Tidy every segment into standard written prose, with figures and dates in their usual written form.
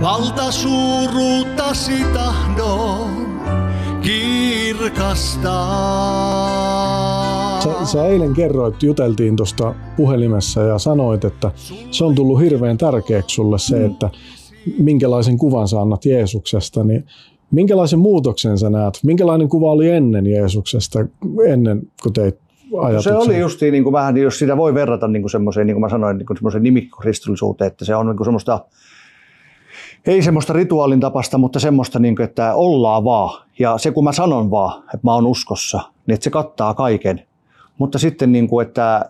valtasuuruuttasi tahdon kirkastaa. Sä eilen kerroit, juteltiin tuosta puhelimessa ja sanoit, että se on tullut hirveän tärkeäksi sulle se, että minkälaisen kuvan sä annat Jeesuksesta. Niin minkälaisen muutoksen sä näet? Minkälainen kuva oli ennen Jeesuksesta, ennen kuin teit ajatuksen? Se oli justiin niin kuin vähän, jos sitä voi verrata niin kuin semmoiseen, niin kuin mä sanoin, niin kuin semmoiseen nimikkokristillisuuteen, että se on niin kuin semmoista, ei semmoista rituaalin tapasta, mutta semmoista, niin kuin, että ollaan vaan. Ja se kun mä sanon vaan, että mä oon uskossa, niin että se kattaa kaiken. Mutta sitten niin kuin, että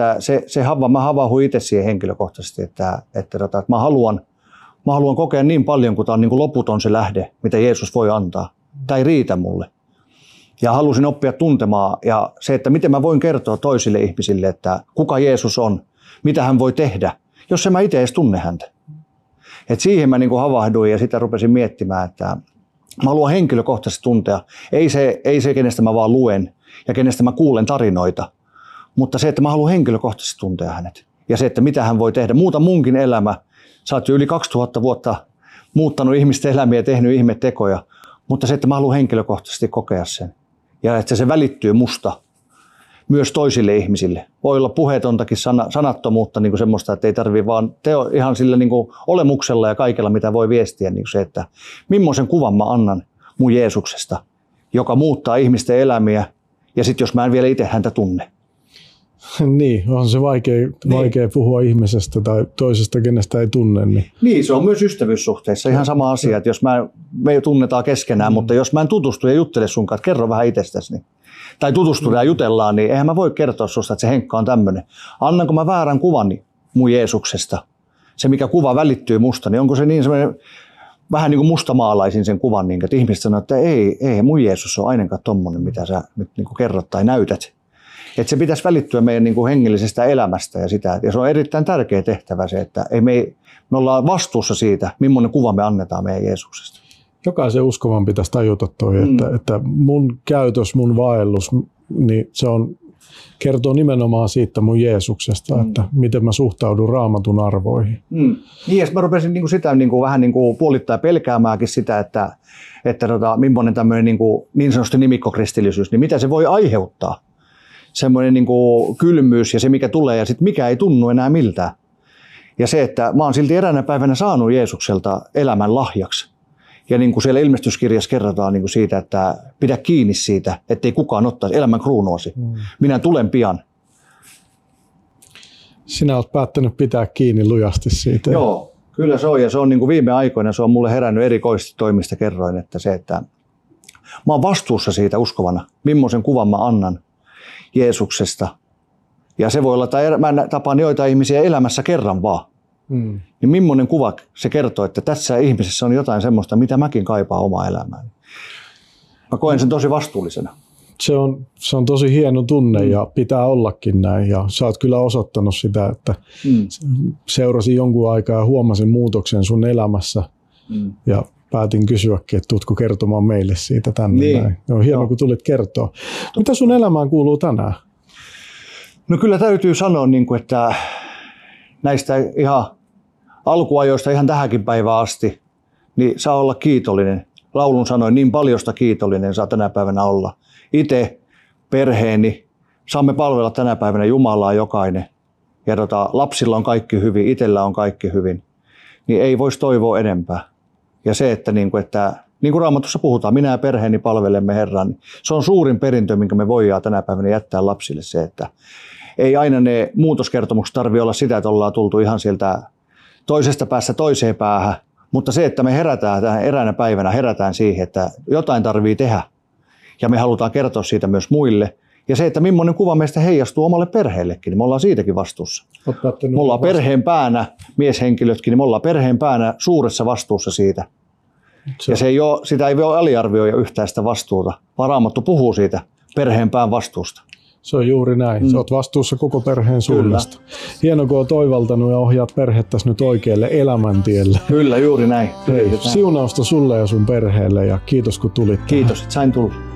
mä havahduin itse siihen henkilökohtaisesti, että mä haluan kokea niin paljon, kun tämä on niin kuin loputon se lähde, mitä Jeesus voi antaa. Tämä ei riitä mulle. Ja halusin oppia tuntemaan ja se, että miten mä voin kertoa toisille ihmisille, että kuka Jeesus on, mitä hän voi tehdä, jos en mä itse edes tunne häntä. Et siihen mä niin kuin havahduin ja sitä rupesin miettimään, että mä haluan henkilökohtaisesti tuntea. Ei se, kenestä mä vaan luen ja kenestä mä kuulen tarinoita, mutta se, että mä haluan henkilökohtaisesti tuntea hänet. Ja se, että mitä hän voi tehdä. Muuta munkin elämä. Sä oot jo yli 2000 vuotta muuttanut ihmisten elämiä ja tehnyt ihmetekoja, mutta se, että mä haluan henkilökohtaisesti kokea sen. Ja että se välittyy musta myös toisille ihmisille. Voi olla puheetontakin sanattomuutta, niin kuin semmoista, että ei tarvitse vaan ihan sillä niin kuin olemuksella ja kaikella, mitä voi viestiä. Niin se, että millaisen kuvan mä annan mun Jeesuksesta, joka muuttaa ihmisten elämiä, ja sitten jos mä en vielä itse häntä tunne. Niin, on se vaikea puhua ihmisestä tai toisesta, kenestä ei tunne. Niin, se on myös ystävyyssuhteissa ihan sama asia, että jos me tunnetaan keskenään, mutta jos mä en tutustu ja juttele sun kanssa, kerro vähän itsestäsi, tai tutustutaan ja jutellaan, niin eihän mä voi kertoa susta, että se Henkka on tämmöinen. Annanko mä väärän kuvan mun Jeesuksesta? Se, mikä kuva välittyy musta, niin onko se niin semmoinen vähän niin kuin mustamaalaisin sen kuvan, niin että ihmiset sanoo, että ei mun Jeesus on ainakaan tommonen, mitä sä nyt niin kuin kerrot tai näytät. Että se pitäisi välittyä meidän niin kuin hengellisestä elämästä ja sitä. Ja se on erittäin tärkeä tehtävä se, että me ollaan vastuussa siitä, millainen kuva me annetaan meidän Jeesuksesta. Jokaisen uskovan pitäisi tajuta toi, että mun käytös, mun vaellus, niin se kertoo nimenomaan siitä mun Jeesuksesta, että miten mä suhtaudun Raamatun arvoihin. Niin, ja mä rupesin niin kuin sitä niin kuin vähän niin kuin puolittain pelkäämäänkin sitä, että millainen tämmöinen niin sanotusti nimikkokristillisyys, niin mitä se voi aiheuttaa. Semmoinen niin kuin kylmyys ja se, mikä tulee ja sitten mikä ei tunnu enää miltään. Ja se, että mä oon silti eräänä päivänä saanut Jeesukselta elämän lahjaksi. Ja niin kuin siellä ilmestyskirjassa kerrotaan niin kuin siitä, että pidä kiinni siitä, ettei kukaan ottaisi elämän kruunuasi. Minä tulen pian. Sinä olet päättänyt pitää kiinni lujasti siitä. Joo, kyllä se on. Ja se on niin kuin viime aikoina, se on mulle herännyt erikoisesti toimista kerroin, että se, että mä oon vastuussa siitä uskovana, millaisen kuvan mä annan Jeesuksesta. Ja se voi olla, että mä tapaan joitain ihmisiä elämässä kerran vaan. Niin millainen kuva se kertoo, että tässä ihmisessä on jotain semmoista, mitä mäkin kaipaan omaa elämääni. Mä koen sen tosi vastuullisena. Se on tosi hieno tunne ja pitää ollakin näin. Ja sä oot kyllä osoittanut sitä, että seurasin jonkun aikaa ja huomasin muutoksen sun elämässä. Ja päätin kysyäkin, että tuutko kertomaan meille siitä tänne. Niin. Näin. On hienoa, kun tulit kertoa. Mitä sun elämään kuuluu tänään? No kyllä täytyy sanoa, että näistä ihan alkuajoista ihan tähänkin päivään asti, niin saa olla kiitollinen. Laulun sanoin, niin paljosta kiitollinen saa tänä päivänä olla. Itse, perheeni, saamme palvella tänä päivänä Jumalaa jokainen. Ja lapsilla on kaikki hyvin, itsellä on kaikki hyvin. Niin ei voisi toivoa enempää. Ja se, että niin kuin Raamatussa puhutaan, minä ja perheeni palvelemme Herran, niin se on suurin perintö, minkä me voidaan tänä päivänä jättää lapsille. Se, että ei aina ne muutoskertomukset tarvitse olla sitä, että ollaan tultu ihan sieltä toisesta päästä toiseen päähän, mutta se, että me herätään tähän eräänä päivänä, herätään siihen, että jotain tarvii tehdä ja me halutaan kertoa siitä myös muille. Ja se, että millainen kuva meistä heijastuu omalle perheellekin, niin me ollaan siitäkin vastuussa. Me ollaan perheen päänä, mieshenkilötkin, niin me ollaan perheen päänä suuressa vastuussa siitä. Ja sitä ei voi aliarvioida yhtään sitä vastuuta, vaan Raamattu puhuu siitä perheen pään vastuusta. Se on juuri näin. Sä oot vastuussa koko perheen suunnasta. Hienoa, kun oot oivaltanut ja ohjaat perhettäsi nyt oikealle elämäntielle. Kyllä, juuri näin. Hei, siunausta sulle ja sun perheelle ja kiitos kun tulit. Kiitos, että sain tulla.